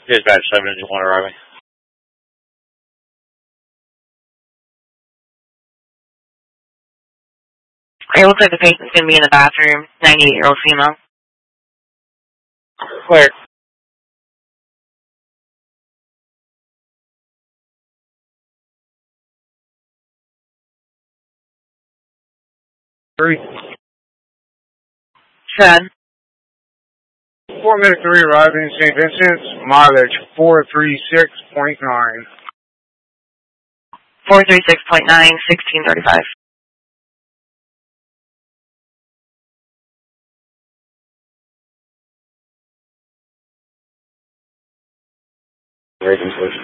Dispatch 7, you want to arrive? It looks like the patient's going to be in the bathroom, 98-year-old female. Clear. Three. Said. 4 minute 3 arriving in St. Vincent's, mileage 436.9. 436.9, 1635. Very completion.